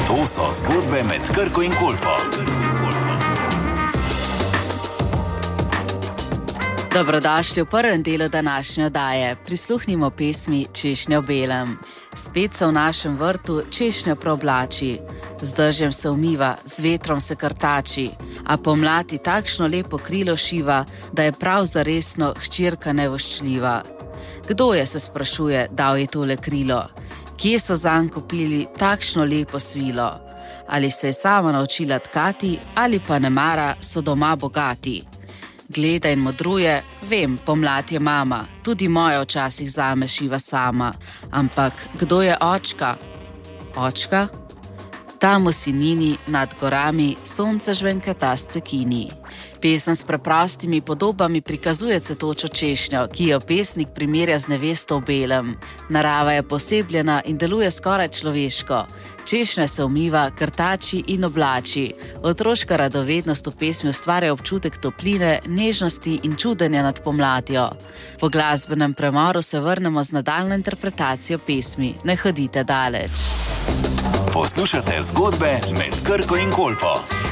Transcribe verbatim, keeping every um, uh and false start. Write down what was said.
To so zgodbe med Krko in Kolpo. Dobrodošli v prvem delu današnje oddaje. Prisluhnimo pesmi Češnja v belem. Spet se v našem vrtu češnja preoblači, z dežjem se umiva, z vetrom se krtači, a pomlad ji takšno lepo krilo šiva, da je prav zaresno hčerka nevoščljiva. Kdo je, se sprašuje, dal je tole krilo? Kje so zanj kupili takšno lepo svilo? Ali se je sama naučila tkati, ali pa ne mara, so doma bogati? Gleda in modruje, vem, pomlad je mama, tudi moja včasih zame šiva sama. Ampak kdo je očka? Očka? Tam v sinini nad gorami sonce žvenketa s cekini. Pesem s preprostimi podobami prikazuje cvetočo češnjo, ki jo pesnik primerja z nevesto v belem. Narava je posebljena in deluje skoraj človeško. Češnja se umiva, krtači in oblači. Otroška radovednost v pesmi ustvarja občutek topline, nežnosti in čudenja nad pomladjo. Po glasbenem premoru se vrnemo z nadaljnjo interpretacijo pesmi. Ne hodite daleč. Poslušate zgodbe med Krko in Kolpo.